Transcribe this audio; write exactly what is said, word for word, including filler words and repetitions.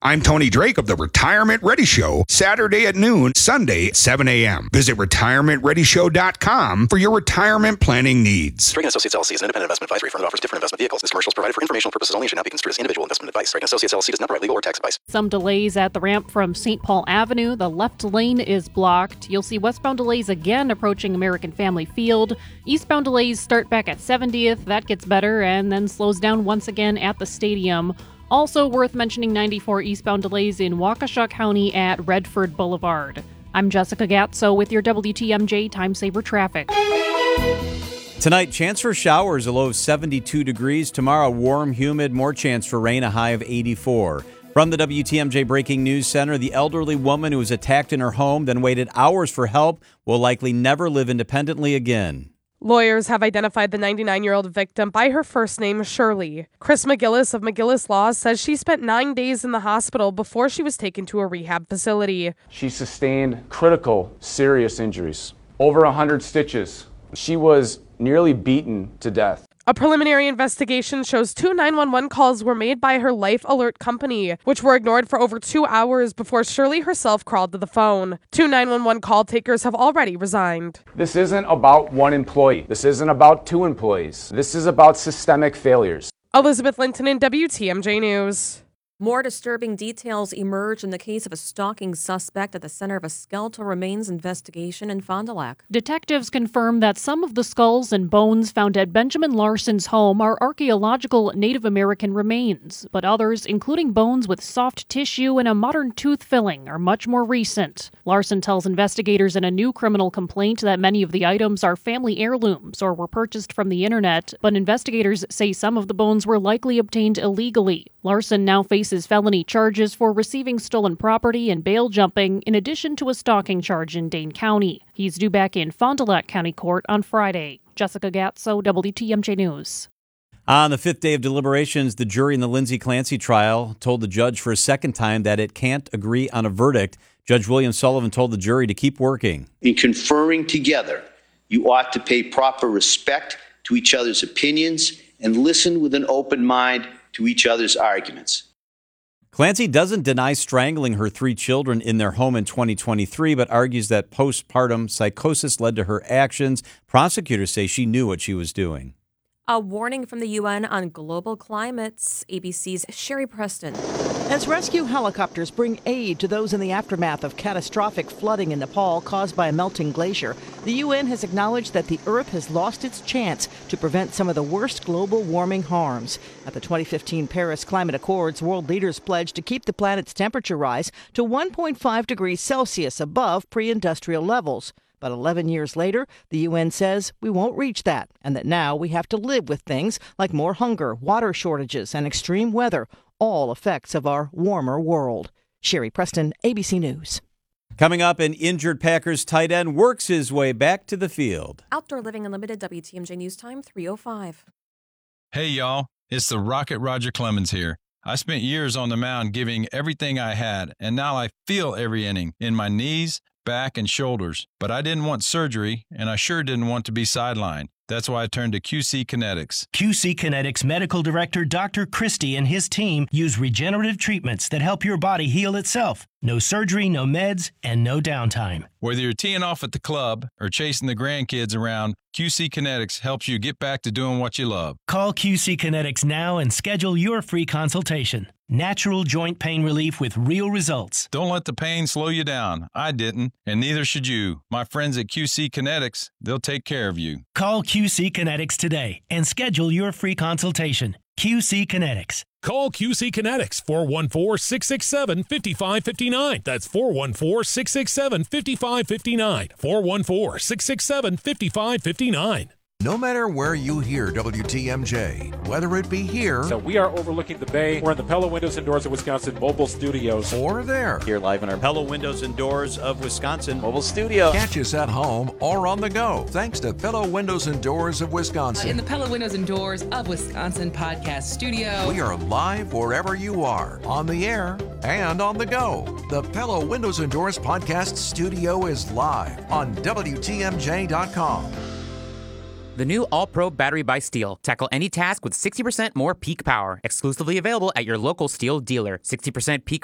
I'm Tony Drake of the Retirement Ready Show, Saturday at noon, Sunday at seven a.m. Visit retirement ready show dot com for your retirement planning needs. Drake and Associates L L C is an independent investment advisory firm that offers different investment vehicles. This commercial is provided for informational purposes only and should not be construed as individual investment advice. Drake and Associates L L C does not provide legal or tax advice. Some delays at the ramp from Saint Paul Avenue. The left lane is blocked. You'll see westbound delays again approaching American Family Field. Eastbound delays start back at seventieth. That gets better and then slows down once again at the stadium. Also worth mentioning ninety-four eastbound delays in Waukesha County at Redford Boulevard. I'm Jessica Gatso with your W T M J Time Saver Traffic. Tonight, chance for showers, a low of seventy-two degrees. Tomorrow, warm, humid, more chance for rain, a high of eighty-four. From the W T M J Breaking News Center, the elderly woman who was attacked in her home, then waited hours for help, will likely never live independently again. Lawyers have identified the ninety-nine-year-old victim by her first name, Shirley. Chris McGillis of McGillis Law says she spent nine days in the hospital before she was taken to a rehab facility. She sustained critical, serious injuries, over one hundred stitches. She was nearly beaten to death. A preliminary investigation shows two nine one one calls were made by her Life Alert company, which were ignored for over two hours before Shirley herself crawled to the phone. Two nine one one call takers have already resigned. This isn't about one employee. This isn't about two employees. This is about systemic failures. Elizabeth Linton in W T M J News. More disturbing details emerge in the case of a stalking suspect at the center of a skeletal remains investigation in Fond du Lac. Detectives confirm that some of the skulls and bones found at Benjamin Larson's home are archaeological Native American remains, but others, including bones with soft tissue and a modern tooth filling, are much more recent. Larson tells investigators in a new criminal complaint that many of the items are family heirlooms or were purchased from the internet, but investigators say some of the bones were likely obtained illegally. Larson now faces felony charges for receiving stolen property and bail jumping, in addition to a stalking charge in Dane County. He's due back in Fond du Lac County Court on Friday. Jessica Gatso, W T M J News. On the fifth day of deliberations, the jury in the Lindsay Clancy trial told the judge for a second time that it can't agree on a verdict. Judge William Sullivan told the jury to keep working. In conferring together, you ought to pay proper respect to each other's opinions and listen with an open mind to each other's arguments. Clancy doesn't deny strangling her three children in their home in twenty twenty-three, but argues that postpartum psychosis led to her actions. Prosecutors say she knew what she was doing. A warning from the U N on global climates. A B C's Sherry Preston. As rescue helicopters bring aid to those in the aftermath of catastrophic flooding in Nepal caused by a melting glacier, the U N has acknowledged that the Earth has lost its chance to prevent some of the worst global warming harms. At the twenty fifteen Paris Climate Accords, world leaders pledged to keep the planet's temperature rise to one point five degrees Celsius above pre-industrial levels. But eleven years later, the U N says we won't reach that, and that now we have to live with things like more hunger, water shortages, and extreme weather, all effects of our warmer world. Sherry Preston, A B C News. Coming up, an injured Packers tight end works his way back to the field. Outdoor Living Unlimited, W T M J News Time, three oh five. Hey, y'all. It's the Rocket Roger Clemens here. I spent years on the mound giving everything I had, and now I feel every inning in my knees, back, and shoulders. But I didn't want surgery, and I sure didn't want to be sidelined. That's why I turned to Q C Kinetics. Q C Kinetics Medical Director Doctor Christie and his team use regenerative treatments that help your body heal itself. No surgery, no meds, and no downtime. Whether you're teeing off at the club or chasing the grandkids around, Q C Kinetics helps you get back to doing what you love. Call Q C Kinetics now and schedule your free consultation. Natural joint pain relief with real results. Don't let the pain slow you down. I didn't, and neither should you. My friends at Q C Kinetics, they'll take care of you. Call Q C Kinetics today and schedule your free consultation. Q C Kinetics. Call Q C Kinetics, four one four, six six seven, five five five nine. That's four one four, six six seven, five five five nine. four one four, six six seven, five five five nine. No matter where you hear W T M J, whether it be here. So we are overlooking the bay. We're in the Pella Windows and Doors of Wisconsin mobile studios. Or there. Here live in our Pella Windows and Doors of Wisconsin mobile studio. Catch us at home or on the go, thanks to Pella Windows and Doors of Wisconsin. In the Pella Windows and Doors of Wisconsin podcast studio. We are live wherever you are, on the air and on the go. The Pella Windows and Doors podcast studio is live on W T M J dot com. The new All-Pro battery by Steel. Tackle any task with sixty percent more peak power. Exclusively available at your local Steel dealer. sixty percent peak